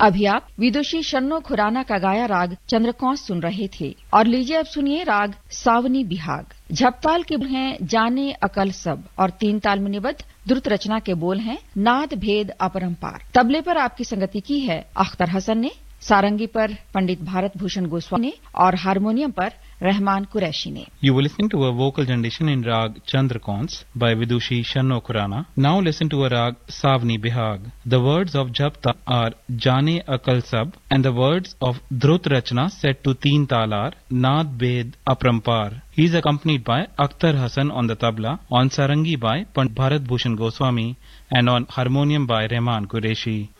अभी आप विदुषी शन्नो खुराना का गाया राग चंद्रकौंस सुन रहे थे और लीजिए अब सुनिए राग सावनी बिहाग। झपताल के हैं जाने अकल सब और 3 ताल में निबद्ध द्रुत रचना के बोल हैं नाद भेद अपरंपार। तबले पर आपकी संगति की है अख्तर हसन ने, सारंगी पर पंडित भारत भूषण गोस्वामी ने और हारमोनियम पर रहमान कुरैशी ने। You were listening to a vocal rendition in Rag Chandrakons by Vidushi Shanno Khurana. Now listen to a Rag Savni Bihag. The words of Japta are Jane Akal Sab and the words of Drut Rachna set to Teen Tal are Naad Bed Aprampar. He is accompanied by Akhtar Hassan on the tabla, on sarangi by Pandit Bharat Bhushan Goswami and on harmonium by Rahman Qureshi.